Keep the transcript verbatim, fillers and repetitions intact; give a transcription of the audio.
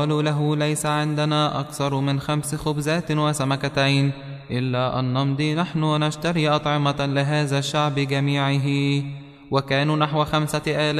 قالوا له ليس عندنا أكثر من خمس خبزات وسمكتين، إلا أن نمضي نحن ونشتري أطعمة لهذا الشعب جميعه. وكانوا نحو خمسة آلاف